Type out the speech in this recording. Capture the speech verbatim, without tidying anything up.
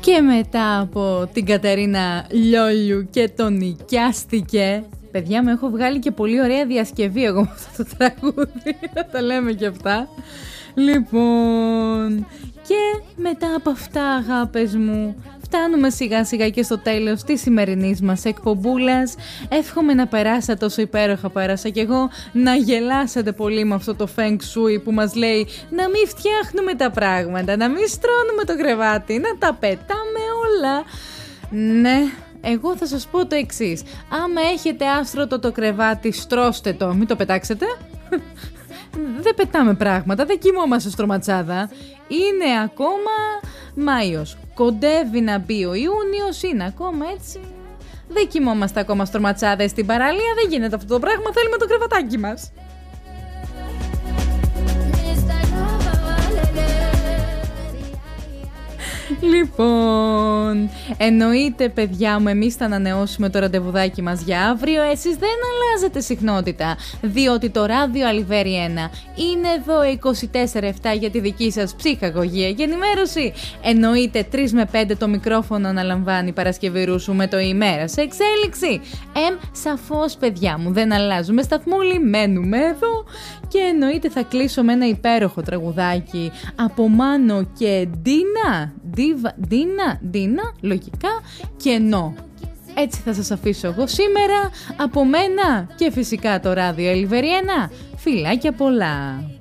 Και μετά από την Κατερίνα Λιόλιου και τον νοικιάστηκε. Παιδιά μου, έχω βγάλει και πολύ ωραία διασκευή εγώ με αυτό το τραγούδι. Τα λέμε και αυτά. Λοιπόν, και μετά από αυτά, αγάπες μου, φτάνουμε σιγά σιγά και στο τέλος της σημερινής μας εκπομπούλας. Εύχομαι να περάσατε όσο υπέροχα πέρασα κι εγώ, να γελάσατε πολύ με αυτό το Feng Shui που μας λέει να μην φτιάχνουμε τα πράγματα, να μην στρώνουμε το κρεβάτι, να τα πετάμε όλα. Ναι, εγώ θα σας πω το εξής. Άμα έχετε άστρωτο το κρεβάτι, στρώστε το, μην το πετάξετε. Δεν πετάμε πράγματα, δεν κοιμόμαστε στρωματσάδα. Είναι ακόμα Μάιος. Κοντεύει να μπει ο Ιούνιος, είναι ακόμα έτσι. Δεν κοιμόμαστε ακόμα στρωματσάδες στην παραλία, δεν γίνεται αυτό το πράγμα, θέλουμε το κρεβατάκι μας. Λοιπόν, εννοείται παιδιά μου, εμείς θα ανανεώσουμε το ραντεβουδάκι μας για αύριο. Εσείς δεν αλλάζετε συχνότητα, διότι το ράδιο Αλιβέρι ένα είναι εδώ είκοσι τέσσερα επτά για τη δική σας ψυχαγωγία και ενημέρωση. Εννοείται τρεις με πέντε το μικρόφωνο αναλαμβάνει Παρασκευή Ρούσου με το ημέρα σε εξέλιξη. Εμ, σαφώς παιδιά μου, δεν αλλάζουμε σταθμούλη, μένουμε εδώ. Και εννοείται θα κλείσω με ένα υπέροχο τραγουδάκι από Μάνο και Ντίνα. Ντίβα, Ντίνα, Ντίνα, λογικά, κενό. Έτσι θα σας αφήσω εγώ σήμερα, από μένα και φυσικά το ράδιο Ελβεριένα. Φιλάκια πολλά.